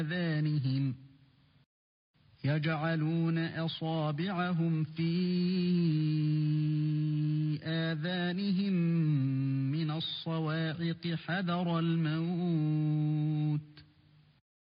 آذانهم يجعلون أصابعهم في آذانهم من الصواعق حذر الموت